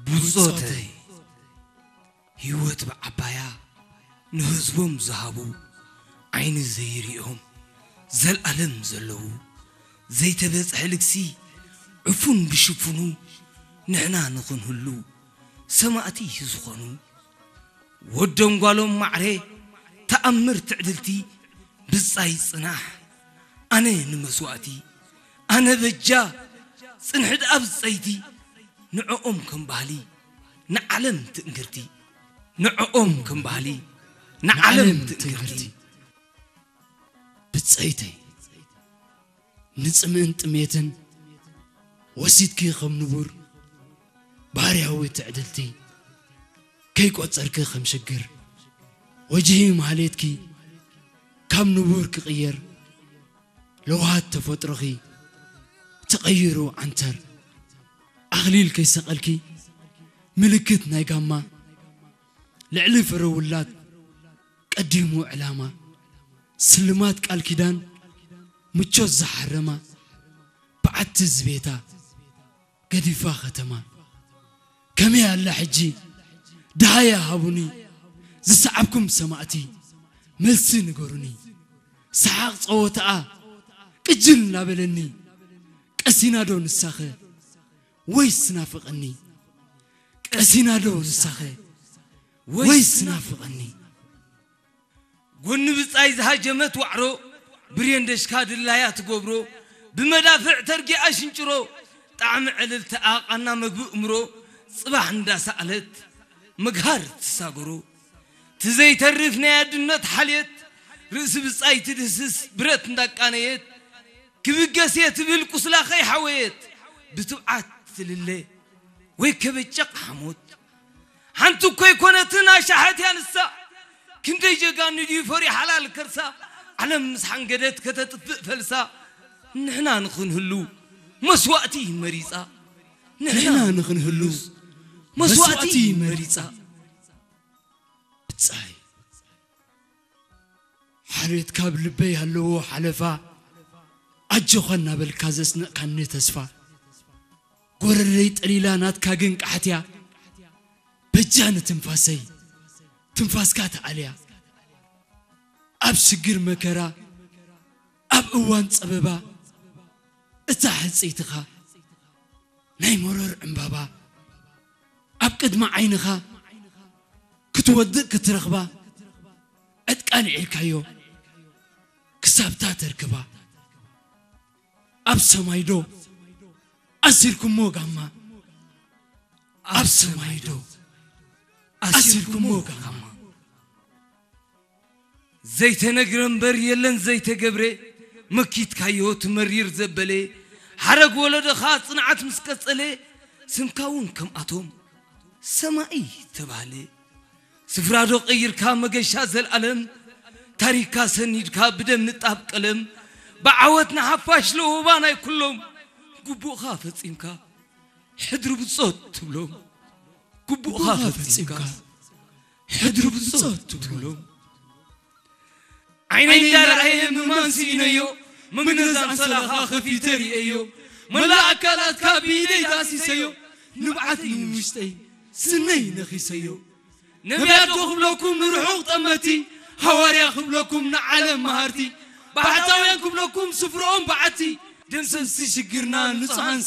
ብጾተይ ህይወት بعبايا نهزبهم زهابو عين زيريهم زل ألم زلو زي تبز حلقسي عفون بشفونو نحنا نخون هلو سماعتي يزخونو ودهم قالوا معري تأمر تعدلتي بالصاي صناح أنا نمسواتي أنا بجا صنحد أبصيتي نعقوم كم بالي نعلم تنقرتي نعقوم كم بالي نعلم تنقرتي بتصيتي نصمن طميتن وسيتكي خم نبور بارياوي تعدلتي كي قصرك خم شجر وجهي مالتكي كم نبور كغير لو هات تفطرخي تغيروا عنتر أغليل كي سقلكي ملكت نايقاما لعلي فرولات قديمو علامة سلمات قال كيدان متشوز زحرما بعتز بيتا قديفا ختما كمي الله حجي دهايا هابوني زسعبكم سمعتي ملسي نقرني سحاق صوتا قجل نابلني قسينا دون الساخه ويس نافقني قسينا دون الساخه ويس نافقني قن بصاي زهاجمت وعرو بريندش كاد اللايات قبرو بمدافع ترقي اشنجرو طعم علل تاقنا مغبو امرو صباح ندا سالت مغهر تساغرو تزي ترفنا يدنت حليت رئيس بصاي تدسس برت ندقانيت كبقسيت بالقسلا خي حويت بتوعات لله وي كبچق حموت حنتو كوي كونتنا شحات يانسا كندي جغان دي فري حلال كرسا علم مسحن قدت كتطفق فلسا نحنا نخن هلو مسواتي مريصا نحنا نخن هلو مسواتي مريصا بتصاي حريت كاب لبي هلو حلفا اجخنا بالكازسنا كان تسفا قرريت قليلانات كاغن قحتيا بجان تنفاسي تنفاس كات عليا أب شجر مكرا أب أوان صببا اتحد سيتخا ناي مرور عمبابا أب قدم عينخا كتودق كترخبا اتقان عيكايو كسابتا تركبا أب سمايدو أسيركم موغاما أب سمايدو أسيركم موغاما زيت نقرنبر يلن زيت قبري مكيت كايو تمرير زبلي حرق ولد خاص نعت مسكصلي سمكاون كم اتوم سمائي تبالي سفرادو قير كا مغشا زلالم تاريكا سنيد كا بدم نطاب قلم بعوتنا حفاش لو باناي كلهم غبو خافصيمكا حدر بصوت تبلوم غبو خافصيمكا حدر بصوت تبلوم عيني دار عيهم مانسينيو من نزع صلاحا خفي تريئيو ملا أكالات كابيدي داسي سيو نبعثي مشتي سني نخي سيو نبيات خبلكم نروحو طمتي حواري خبلكم نعلم مهارتي بعتاوينكم لكم سفرهم بعتي دنسن سيشقرنا نصعن